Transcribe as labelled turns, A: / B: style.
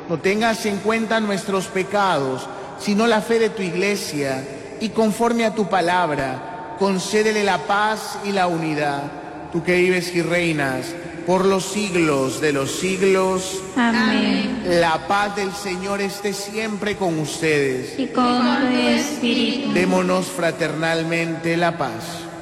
A: No tengas en cuenta nuestros pecados, sino la fe de tu Iglesia, y conforme a tu palabra, concédele la paz y la unidad. Tú que vives y reinas por los siglos de los siglos.
B: Amén.
A: La paz del Señor esté siempre con ustedes.
B: Y con tu espíritu.
A: Démonos fraternalmente la paz.